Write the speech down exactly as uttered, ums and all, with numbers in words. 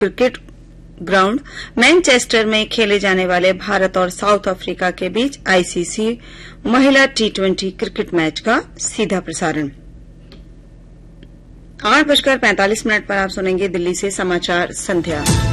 Cricket ground Manchester में खेले जाने वाले भारत और साउथ अफ्रीका के बीच आईसीसी महिला टी ट्वेंटी क्रिकेट मैच का सीधा प्रसारण। आठ बजकर पैंतालीस मिनट पर आप सुनेंगे दिल्ली से समाचार संध्या।